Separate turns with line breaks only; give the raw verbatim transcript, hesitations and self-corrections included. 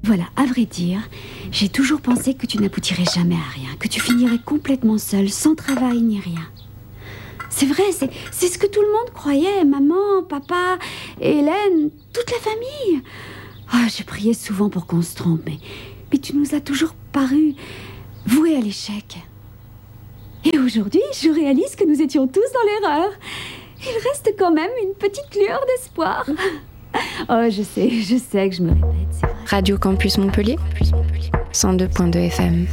Voilà, à vrai dire, j'ai toujours pensé que tu n'aboutirais jamais à rien, que tu finirais complètement seule, sans travail ni rien. C'est vrai, c'est, c'est ce que tout le monde croyait, maman, papa, et Hélène, toute la famille. Oh, j'ai prié souvent pour qu'on se trompe, mais, mais tu nous as toujours paru voués à l'échec. Et aujourd'hui, je réalise que nous étions tous dans l'erreur. Il reste quand même une petite lueur d'espoir. Oh, je sais, je sais que je me répète, c'est vrai.
Radio Campus Montpellier, cent deux point deux F M.